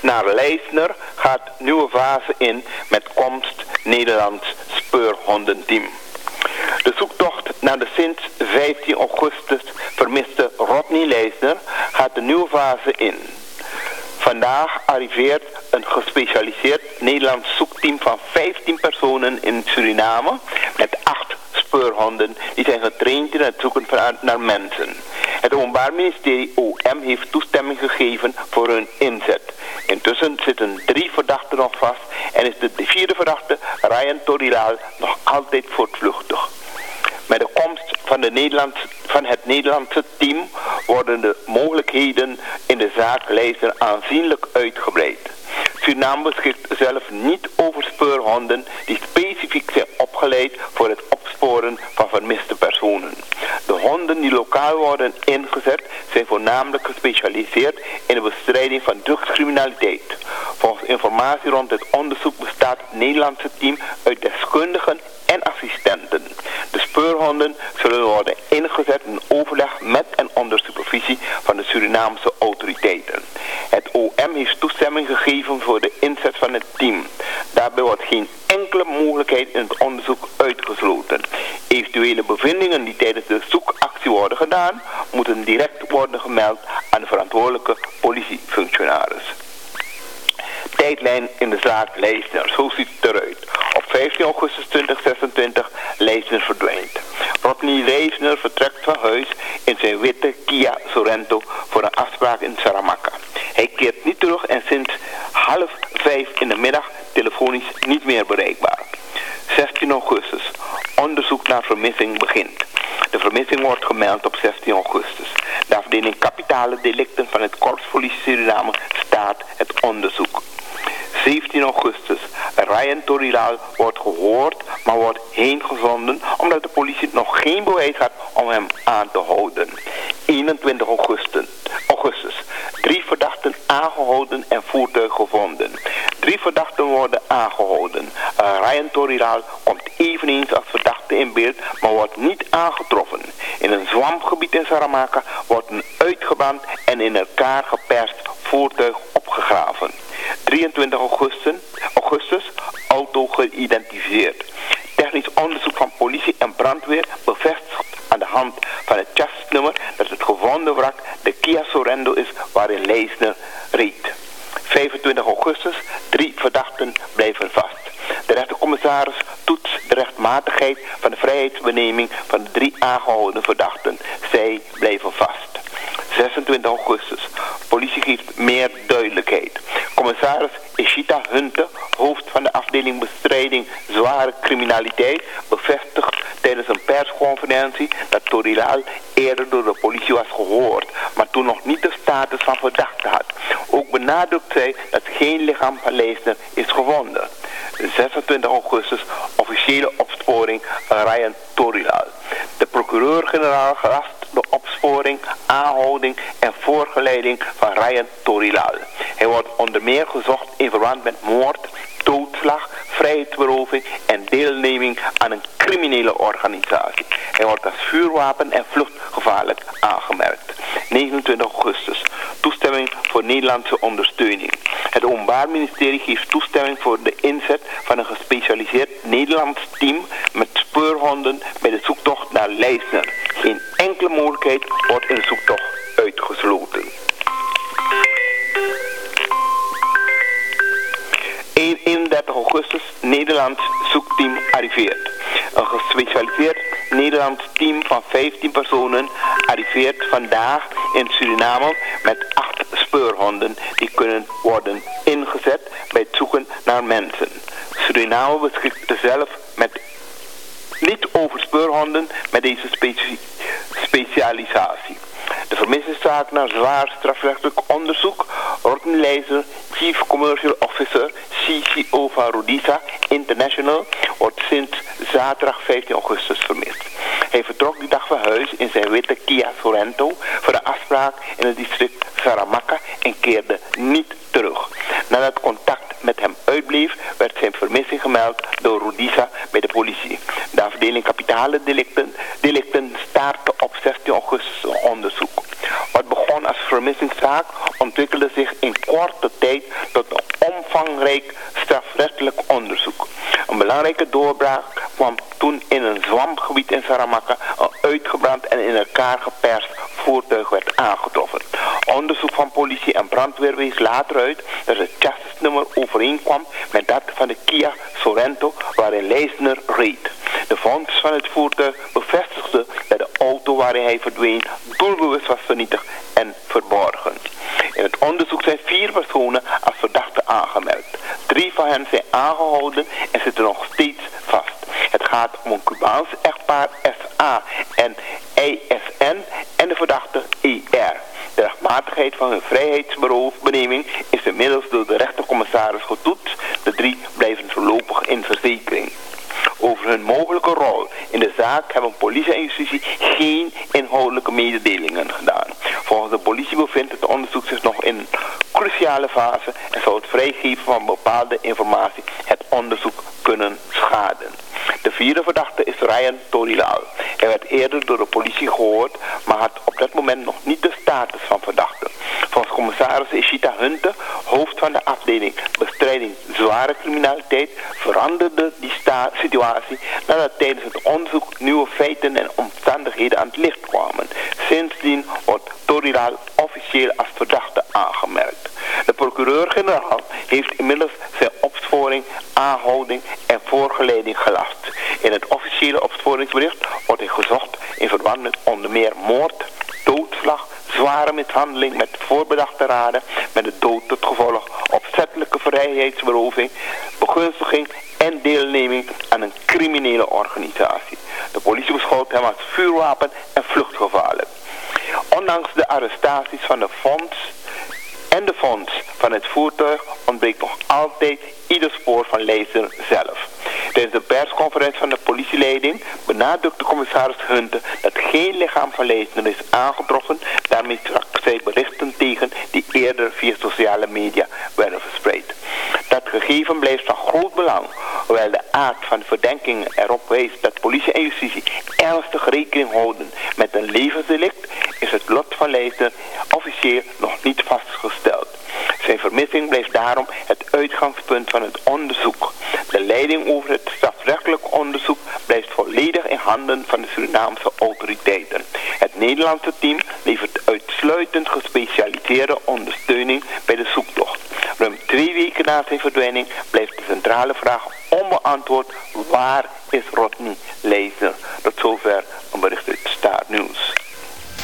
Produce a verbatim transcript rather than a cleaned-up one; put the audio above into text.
naar Leisner gaat nieuwe fase in met komst Nederlands speurhondenteam. De zoektocht naar de sinds vijftien augustus vermiste Rodney Leisner gaat de nieuwe fase in. Vandaag arriveert een gespecialiseerd Nederlands zoekteam van vijftien personen in Suriname met acht speurhonden die zijn getraind in het zoeken van, naar mensen. Het Openbaar Ministerie O M heeft toestemming gegeven voor hun inzet. Intussen zitten drie verdachten nog vast en is de vierde verdachte, Ryan Torilaal, nog altijd voortvluchtig. Met de komst van, de Nederlandse, van het Nederlandse team worden de mogelijkheden in de zaak Leisner aanzienlijk uitgebreid. Suriname beschikt zelf niet over speurhonden die specifiek zijn opgeleid voor het opsporen van vermiste personen. De honden die lokaal worden ingezet zijn voornamelijk gespecialiseerd in de bestrijding van drugscriminaliteit. Volgens informatie rond het onderzoek bestaat het Nederlandse team uit deskundigen en assistenten. De speurhonden zullen worden ingezet in overleg met en onder supervisie van de Surinaamse autoriteiten. Het O M heeft toestemming gegeven voor de inzet van het team. Daarbij wordt geen enkele mogelijkheid in het onderzoek uitgesloten. Eventuele bevindingen die tijdens de zoekactie worden gedaan, moeten direct worden gemeld aan de verantwoordelijke politiefunctionaris. Tijdlijn in de zaak Leisner, zo ziet het eruit. Op vijftien augustus tweeduizend zesentwintig Leisner verdwijnt. Rodney Leisner vertrekt van huis in zijn witte Kia Sorento voor een afspraak in Saramacca. Hij keert niet terug en sinds half vijf in de middag telefonisch niet meer bereikbaar. zestien augustus. Onderzoek naar vermissing begint. De vermissing wordt gemeld op zestien augustus. De afdeling kapitale delicten van het Korps Politie Suriname staat het onderzoek. zeventien augustus. Ryan Torilaal wordt gehoord, maar wordt heengezonden omdat de politie nog geen bewijs had om hem aan te houden. eenentwintig augustus. Drie verdachten aangehouden en voertuig gevonden. Drie verdachten worden aangehouden. Uh, Ryan Torilaal komt eveneens als verdachte in beeld, maar wordt niet aangetroffen. In een zwampgebied in Saramacca wordt een uitgebrand en in elkaar geperst voertuig opgegraven. drieëntwintig augustus, auto geïdentificeerd. Technisch onderzoek van politie en brandweer bevestigt aan de hand van het chassis-nummer dat het gevonden wrak de Kia Sorento is waarin Leisner reed. vijfentwintig augustus, drie verdachten blijven vast. De rechtercommissaris toetst de rechtmatigheid van de vrijheidsbeneming van de drie aangehouden verdachten. Zij blijven vast. zesentwintig augustus. Politie geeft meer duidelijkheid. Commissaris Ishita Hunte, hoofd van de afdeling bestrijding zware criminaliteit, bevestigt tijdens een persconferentie dat Torilaal eerder door de politie was gehoord, maar toen nog niet de status van verdachte had. Ook benadrukt zij dat geen lichaam van Leisner is gevonden. zesentwintig augustus, officiële opsporing Ryan Torilaal. De procureur-generaal gelast de opsporing, aanhouding en voorgeleiding van Ryan Torilaal. Hij wordt onder meer gezocht in verband met moord, doodslag, vrijheidsberoving en deelneming aan een criminele organisatie. Hij wordt als vuurwapen en vluchtgevaarlijk aangemerkt. negenentwintig augustus. Toestemming voor Nederlandse ondersteuning. Het Openbaar Ministerie geeft toestemming voor de inzet van een gespecialiseerd Nederlands team met speurhonden bij de zoektocht naar Leisner. Geen enkele mogelijkheid wordt in de zoektocht uitgesloten. eenendertig augustus, Nederlands zoekteam arriveert. Een gespecialiseerd Nederlands team van vijftien personen arriveert vandaag in Suriname met acht speurhonden die kunnen worden ingezet bij het zoeken naar mensen. Suriname beschikt zelf met niet over speurhonden met deze specie- specialisatie. De vermissingszaak naar zwaar strafrechtelijk onderzoek. Rodney Leisner, Chief Commercial Officer, C C O van Rudisa International, wordt sinds zaterdag vijftien augustus vermist. Hij vertrok die dag van huis in zijn witte Kia Sorento voor een afspraak in het district Saramacca en keerde niet terug. Nadat contact met hem uitbleef, werd zijn vermissing gemeld door Rudisa bij de politie. De afdeling kapitale delicten, delicten startte op zestien augustus een onderzoek. Wat begon als vermissingszaak ontwikkelde zich in korte tijd tot een omvangrijk strafrechtelijk onderzoek. Een belangrijke doorbraak kwam toen in een zwamgebied in Saramacca een uitgebrand en in elkaar geperst voertuig werd aangetroffen. Onderzoek van politie en brandweer wees later uit dat het chassis-nummer overeenkwam met dat van de Kia Sorento waarin Leisner reed. De vondst van het voertuig bevestigde dat de auto waarin hij verdween doelbewust was vernietigd en verborgen. In het onderzoek zijn vier personen als verdachten aangemerkt. Drie van hen zijn aangehouden en zitten nog steeds vast. Het gaat om een Cubaans echtpaar S A en I S N en de verdachte E R. De rechtmatigheid van hun vrijheidsbeneming is inmiddels door de rechtercommissaris getoetst. De drie blijven voorlopig in verzekering. Over hun mogelijke rol in de zaak hebben politie en justitie geen inhoudelijke mededelingen gedaan. Volgens de politie bevindt het onderzoek zich nog in een cruciale fase en zou het vrijgeven van bepaalde informatie het onderzoek kunnen schaden. De vierde verdachte is Ryan Torilal. Hij werd eerder door de politie gehoord, maar had op dat moment nog niet de status van verdachte. Volgens commissaris Ishita Hunte, hoofd van de afdeling bestrijding zware criminaliteit, veranderde die sta- situatie nadat tijdens het onderzoek nieuwe feiten en omstandigheden aan het licht kwamen. Sindsdien wordt Torilal officieel als verdachte aangemerkt. De procureur-generaal heeft inmiddels zijn opsporing, aanhouding en voorgeleiding gelast. In het officiële opsporingsbericht wordt hij gezocht in verband met onder meer moord, doodslag, zware mishandeling met voorbedachte raden, met de dood tot gevolg, opzettelijke vrijheidsberoving, begunstiging en deelneming aan een criminele organisatie. De politie beschouwt hem als vuurwapen en vluchtgevaarlijk. Ondanks de arrestaties van de fonds en de fonds van het voertuig ontbreekt nog altijd ieder spoor van Leisner zelf. Tijdens de persconferentie van de politieleiding benadrukte commissaris Hunte dat geen lichaam van Leisner is aangetroffen. Daarmee sprak zij berichten tegen die eerder via sociale media werden verspreid. Dat gegeven blijft van groot belang, hoewel de aard van de verdenkingen erop wijst dat politie en justitie ernstig rekening houden met een levensdelict, is het lot van Leisner officieel nog niet vastgesteld. Zijn vermissing blijft daarom het uitgangspunt van het onderzoek. De leiding over het strafrechtelijk onderzoek blijft volledig in handen van de Surinaamse autoriteiten. Het Nederlandse team levert uitsluitend gespecialiseerde ondersteuning bij de zoektocht. Ruim twee weken na zijn verdwijning blijft de centrale vraag onbeantwoord: waar is Rodney Leisner? Tot zover